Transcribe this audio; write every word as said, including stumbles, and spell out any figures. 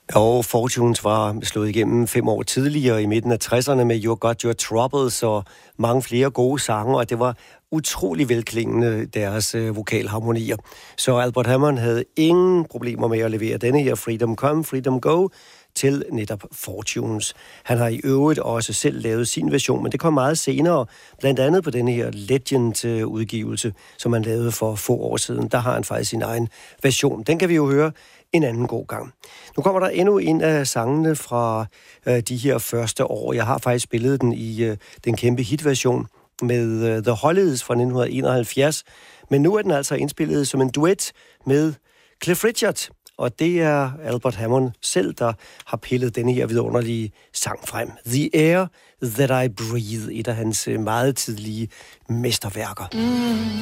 Og Fortunes var slået igennem fem år tidligere i midten af tresserne med You Got Your Troubles og mange flere gode sange, og det var utrolig velklingende, deres øh, vokalharmonier. Så Albert Hammond havde ingen problemer med at levere denne her Freedom Come, Freedom Go til netop Fortunes. Han har i øvrigt også selv lavet sin version, men det kom meget senere, blandt andet på denne her Legend-udgivelse, som han lavede for få år siden. Der har han faktisk sin egen version. Den kan vi jo høre en anden god gang. Nu kommer der endnu en af sangene fra øh, de her første år. Jeg har faktisk spillet den i øh, den kæmpe hitversion med øh, The Hollies fra nitten enoghalvfjerds, men nu er den altså indspillet som en duet med Cliff Richard, og det er Albert Hammond selv, der har pillet denne her vidunderlige sang frem. The Air That I Breathe, et af hans meget tidlige mesterværker. Mm.